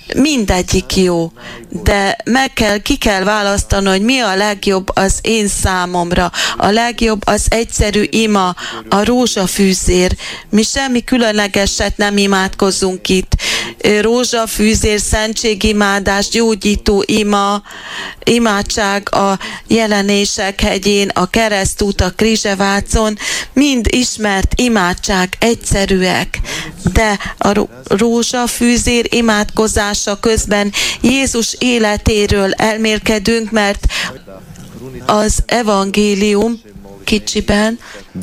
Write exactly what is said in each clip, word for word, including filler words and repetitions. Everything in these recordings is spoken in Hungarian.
mindegyik jó, de meg kell, ki kell választani, hogy mi a legjobb az én számomra. A legjobb az egyszerű ima, a rózsafűzér. Mi semmi különlegeset nem imádkozunk itt. Rózsafűzér, szentségimádás, gyógyító ima, imádság a Jelenések hegyén, a keresztút, a Krizsevárcon, mind ismert imádság, egyszerűek. De a rózsafűzér imádkozása közben Jézus életéről elmélkedünk, mert az evangélium kicsiben,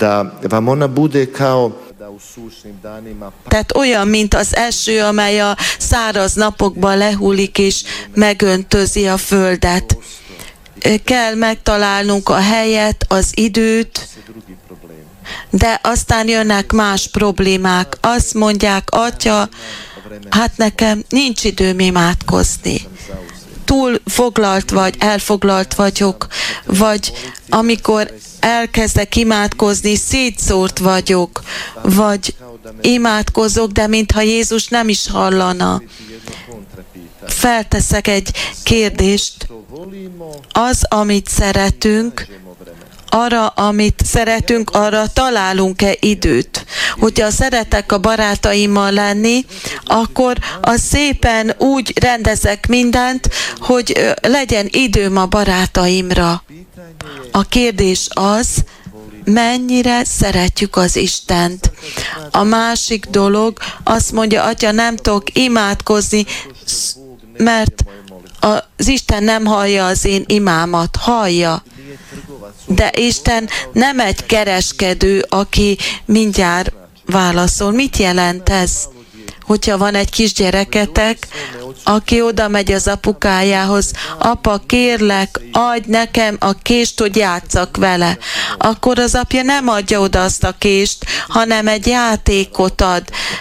tehát olyan, mint az eső, amely a száraz napokban lehullik és megöntözi a földet. Kell megtalálnunk a helyet, az időt, de aztán jönnek más problémák. Azt mondják, Atya, hát nekem nincs időm imádkozni. Túl foglalt vagy, elfoglalt vagyok, vagy amikor elkezdek imádkozni, szétszórt vagyok, vagy imádkozok, de mintha Jézus nem is hallana. Felteszek egy kérdést. Az, amit szeretünk, arra, amit szeretünk, arra találunk-e időt? Hogyha szeretek a barátaimmal lenni, akkor az szépen úgy rendezek mindent, hogy legyen időm a barátaimra. A kérdés az, mennyire szeretjük az Istent. A másik dolog azt mondja, Atya, nem tudok imádkozni, mert az Isten nem hallja az én imámat. Hallja. De Isten nem egy kereskedő, aki mindjárt válaszol. Mit jelent ez? Hogyha van egy kisgyereketek, aki oda megy az apukájához, apa, kérlek, adj nekem a kést, hogy játsszak vele. Akkor az apja nem adja oda azt a kést, hanem egy játékot ad.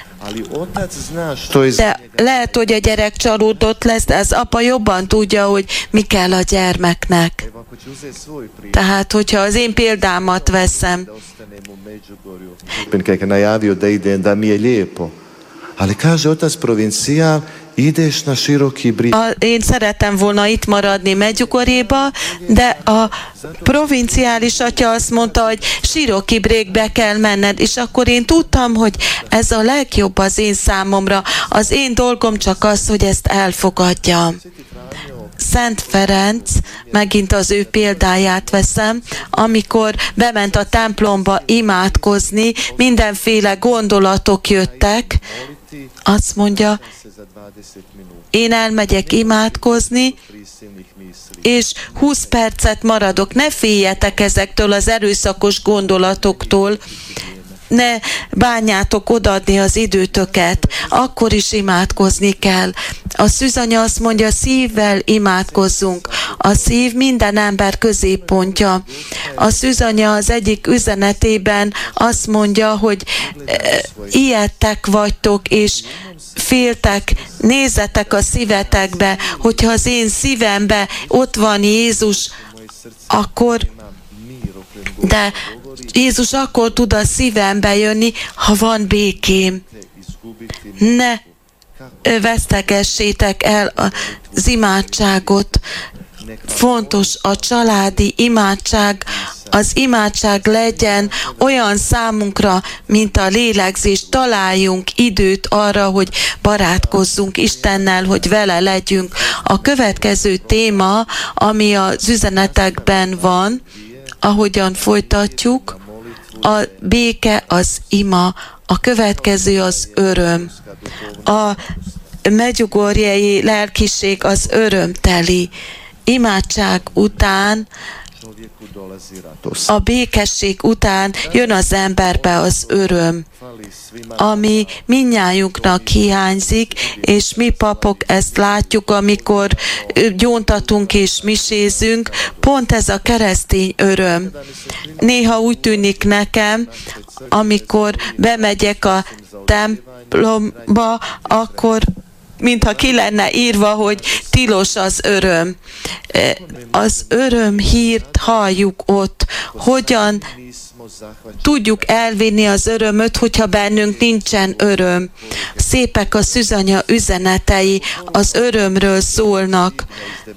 De lehet, hogy a gyerek csalódott lesz, de az apa jobban tudja, hogy mi kell a gyermeknek. Tehát, hogyha az én példámat veszem, A, én szeretem volna itt maradni Medjugorjéba, de a provinciális atya azt mondta, hogy Siroki Brékbe kell menned, és akkor én tudtam, hogy ez a legjobb az én számomra. Az én dolgom csak az, hogy ezt elfogadjam. Szent Ferenc, megint az ő példáját veszem, amikor bement a templomba imádkozni, mindenféle gondolatok jöttek, azt mondja, én elmegyek imádkozni, és húsz percet maradok. Ne féljetek ezektől az erőszakos gondolatoktól, ne bánjátok odaadni az időtöket, akkor is imádkozni kell. A szűzanya azt mondja, szívvel imádkozzunk. A szív minden ember középpontja. A szűzanya az egyik üzenetében azt mondja, hogy e, ijedtek vagytok, és féltek, nézzetek a szívetekbe, hogyha az én szívembe ott van Jézus, akkor, de Jézus akkor tud a szívembe jönni, ha van békém. Ne vesztegessétek el az imádságot. Fontos a családi imádság, az imádság legyen olyan számunkra, mint a lélegzés. Találjunk időt arra, hogy barátkozzunk Istennel, hogy vele legyünk. A következő téma, ami az üzenetekben van, ahogyan folytatjuk, a béke, az ima, a következő az öröm. A medjugorjei lelkiség az örömteli. Imádság után, a békesség után jön az emberbe az öröm, ami mindnyájunknak hiányzik, és mi papok ezt látjuk, amikor gyóntatunk és misézünk, pont ez a keresztény öröm. Néha úgy tűnik nekem, amikor bemegyek a templomba, akkor mintha ki lenne írva, hogy tilos az öröm. Az öröm hírt halljuk ott, hogyan tudjuk elvinni az örömöt, hogyha bennünk nincsen öröm. Szépek a szűzanya üzenetei, az örömről szólnak.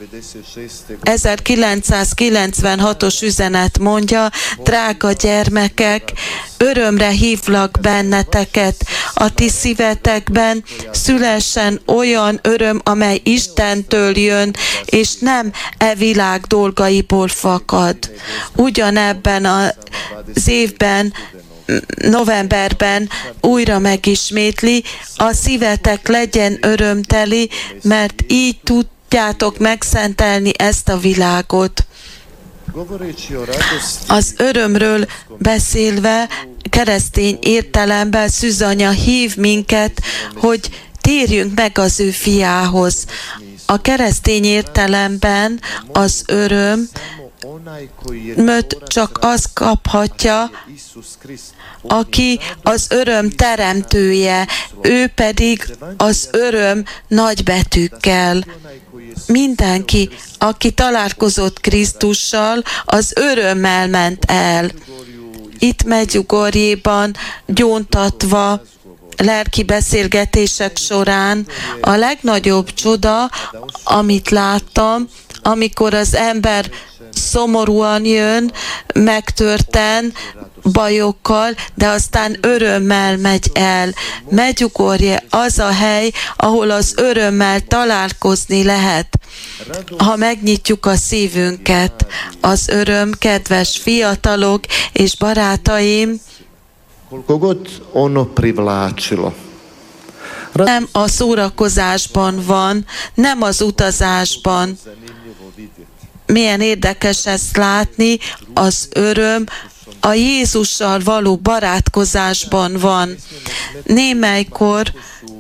ezerkilencszázkilencvenhatos üzenet mondja, drága gyermekek, örömre hívlak benneteket, a ti szívetekben szülessen olyan öröm, amely Istentől jön, és nem e világ dolgaiból fakad. Ugyanebben az évben, novemberben újra megismétli, a szívetek legyen örömteli, mert így tudjátok megszentelni ezt a világot. Az örömről beszélve, keresztény értelemben szűzanya hív minket, hogy térjünk meg az ő fiához. A keresztény értelemben az öröm möt csak az kaphatja, aki az öröm teremtője, ő pedig az öröm nagybetűkkel. Mindenki, aki találkozott Krisztussal, az örömmel ment el. Itt Medjugorjéban gyóntatva, lelki beszélgetések során a legnagyobb csoda, amit láttam, amikor az ember szomorúan jön, megtörten, bajokkal, de aztán örömmel megy el. Medjugorje az a hely, ahol az örömmel találkozni lehet. Ha megnyitjuk a szívünket, az öröm, kedves fiatalok és barátaim, nem a szórakozásban van, nem az utazásban. Milyen érdekes ezt látni, az öröm a Jézussal való barátkozásban van. Némelykor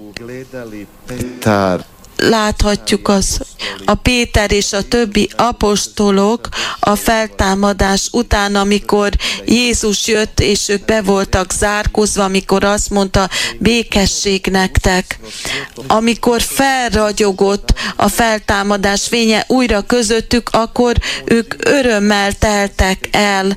láthatjuk az, a Péter és a többi apostolok a feltámadás után, amikor Jézus jött, és ők be voltak zárkózva, amikor azt mondta, békesség nektek. Amikor felragyogott a feltámadás fénye újra közöttük, akkor ők örömmel teltek el.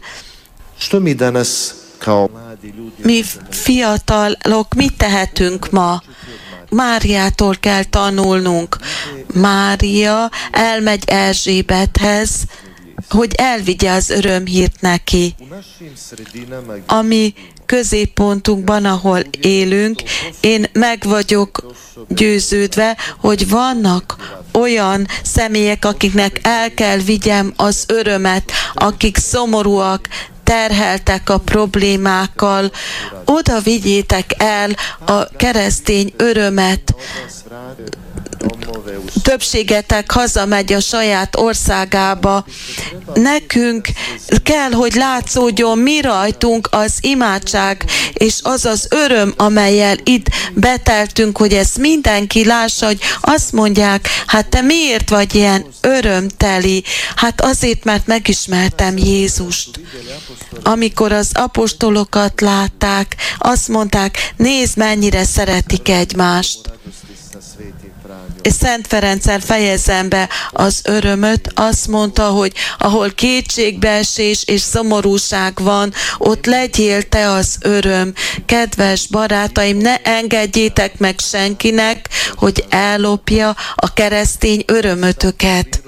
Mi fiatalok mit tehetünk ma? Máriától kell tanulnunk. Mária elmegy Erzsébethez, hogy elvigye az örömhírt neki. A mi középpontunkban, ahol élünk, én meg vagyok győződve, hogy vannak olyan személyek, akiknek el kell vigyem az örömet, akik szomorúak, terheltek a problémákkal, oda vigyétek el a keresztény örömet. Többségetek hazamegy a saját országába. Nekünk kell, hogy látszódjon mi rajtunk az imádság, és az az öröm, amellyel itt beteltünk, hogy ezt mindenki lássa, hogy azt mondják, hát te miért vagy ilyen örömteli? Hát azért, mert megismertem Jézust. Amikor az apostolokat látták, azt mondták, nézd, mennyire szeretik egymást. És Szent Ferenccel fejezem be az örömöt, azt mondta, hogy ahol kétségbeesés és szomorúság van, ott legyél te az öröm. Kedves barátaim, ne engedjétek meg senkinek, hogy ellopja a keresztény örömötöket.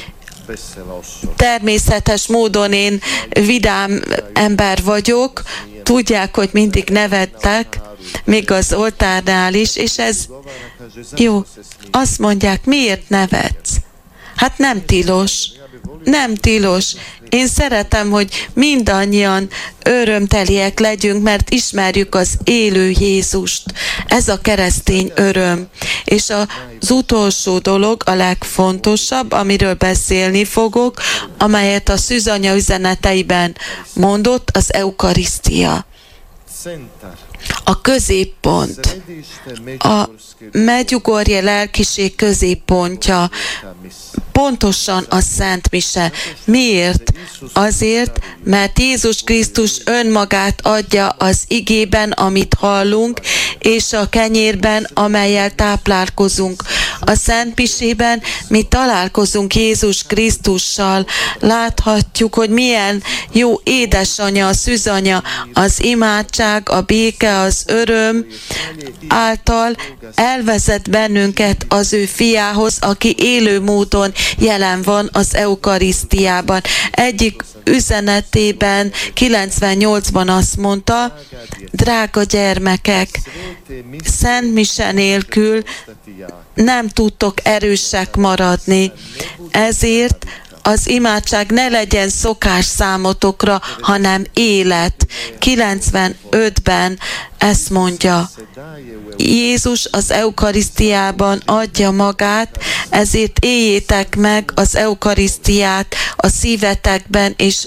Természetes módon én vidám ember vagyok, tudják, hogy mindig nevettek, még az oltárnál is, és ez jó. Azt mondják, miért nevetsz? Hát nem tilos. Nem tilos. Én szeretem, hogy mindannyian örömteliek legyünk, mert ismerjük az élő Jézust. Ez a keresztény öröm. És az utolsó dolog, a legfontosabb, amiről beszélni fogok, amelyet a szűzanya üzeneteiben mondott, az eukarisztia. a középpont, a Medjugorje lelkiség középpontja, pontosan a Szent Mise. Miért? Azért, mert Jézus Krisztus önmagát adja az igében, amit hallunk, és a kenyérben, amellyel táplálkozunk. A Szent Misében mi találkozunk Jézus Krisztussal. Láthatjuk, hogy milyen jó édesanyja, a szűzanya, az imádság, a béke, az öröm által elvezet bennünket az ő fiához, aki élő módon jelen van az eukarisztiában. Egyik üzenetében kilencvennyolcban azt mondta, drága gyermekek, Szent Mise nélkül nem tudtok erősek maradni. Ezért az imádság ne legyen szokás számotokra, hanem élet. kilencvenötben ezt mondja. Jézus az eukarisztiában adja magát, ezért éljétek meg az eukarisztiát a szívetekben, és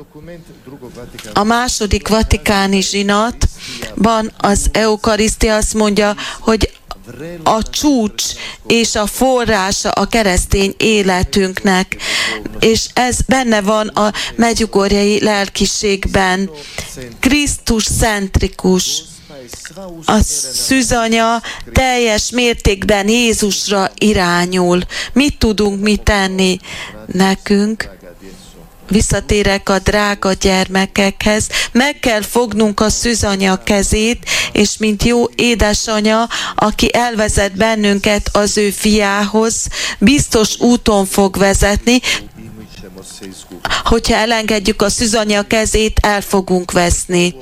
a második vatikáni zsinatban az eukarisztia azt mondja, hogy a csúcs és a forrása a keresztény életünknek, és ez benne van a medjugorjei lelkiségben. Krisztus centrikus. A szűzanya teljes mértékben Jézusra irányul. Mit tudunk mi tenni nekünk? Visszatérek a drága gyermekekhez, meg kell fognunk a szűzanya kezét, és mint jó édesanya, aki elvezet bennünket az ő fiához, biztos úton fog vezetni. Hogyha elengedjük a szűzanya kezét, el fogunk veszni.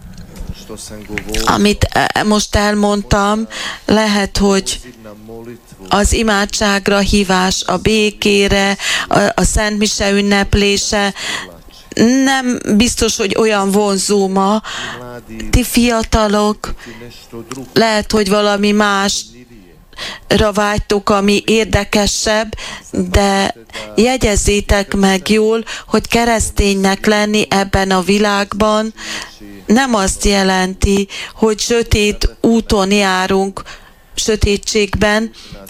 Amit most elmondtam, lehet, hogy az imádságra hívás, a békére, a, a Szent Mise ünneplése nem biztos, hogy olyan vonzó ma. Ti fiatalok, lehet, hogy valami másra vágytok, ami érdekesebb, de jegyezzétek meg jól, hogy kereszténynek lenni ebben a világban nem azt jelenti, hogy sötét úton járunk, sötétségben,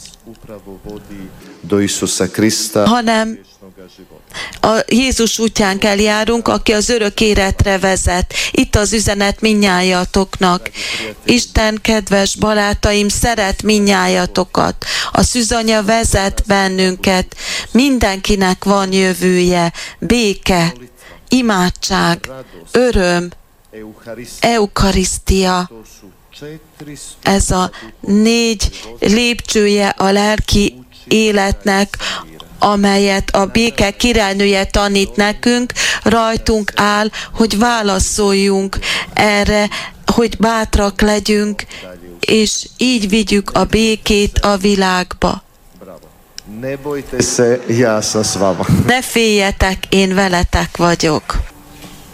hanem a Jézus útján kell járunk, aki az örök életre vezet. Itt az üzenet mindnyájatoknak. Isten, kedves barátaim, szeret mindnyájatokat. A szűzanya vezet bennünket. Mindenkinek van jövője, béke, imádság, öröm, eukarisztia. Ez a négy lépcsője a lelki életnek, amelyet a béke királynője tanít nekünk, rajtunk áll, hogy válaszoljunk erre, hogy bátrak legyünk, és így vigyük a békét a világba. Ne féljetek, én veletek vagyok.